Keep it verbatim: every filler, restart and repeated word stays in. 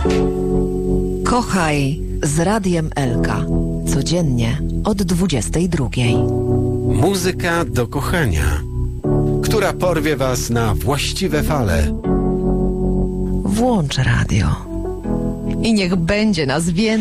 Kochaj z Radiem Elka. Codziennie od dwudziestej drugiej. Muzyka do kochania, która porwie was na właściwe fale. Włącz radio i niech będzie nas więcej.